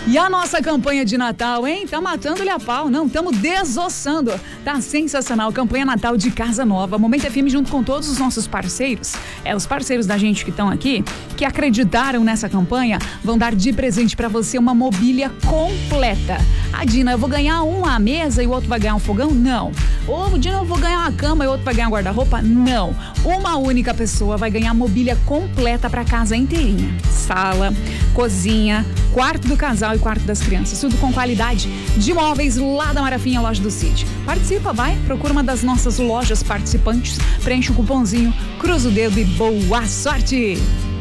E a nossa campanha de Natal, hein? Tá matando-lhe a pau, não, estamos desossando. Tá sensacional, campanha Natal de Casa Nova. Momento FM junto com todos os nossos parceiros, os parceiros da gente que estão aqui, que acreditaram nessa campanha, vão dar de presente pra você uma mobília completa. A Dina, eu vou ganhar uma mesa e o outro vai ganhar um fogão? Não. Ô, Dina, eu vou ganhar uma cama e o outro vai ganhar um guarda-roupa? Não. Uma única pessoa vai ganhar mobília completa pra casa inteirinha. Sala, cozinha, quarto do casal e quarto das crianças. Tudo com qualidade de móveis lá da Marafinha, loja do City. Participa, vai, procura uma das nossas lojas participantes, preenche o cupomzinho, cruza o dedo e boa sorte!